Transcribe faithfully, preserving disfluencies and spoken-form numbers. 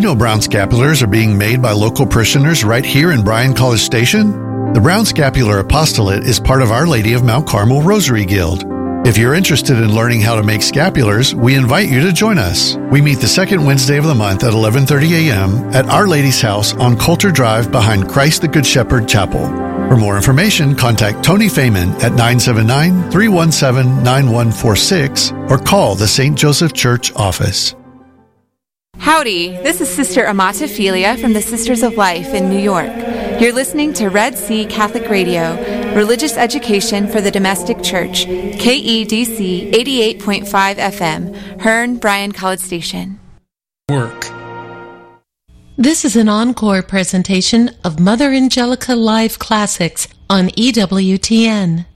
know brown scapulars are being made by local parishioners right here in Bryan College Station? The Brown Scapular Apostolate is part of Our Lady of Mount Carmel Rosary Guild. If you're interested in learning how to make scapulars, we invite you to join us. We meet the second Wednesday of the month at eleven thirty a.m. at Our Lady's house on Coulter Drive behind Christ the Good Shepherd Chapel. For more information, contact Tony Fayman at nine seven nine, three one seven, nine one four six or call the Saint Joseph Church office. Howdy, this is Sister Amata Philia from the Sisters of Life in New York. You're listening to Red Sea Catholic Radio, religious education for the domestic church, K E D C eighty-eight point five F M, Hearn, Bryan College Station. Work. This is an encore presentation of Mother Angelica Live Classics on E W T N.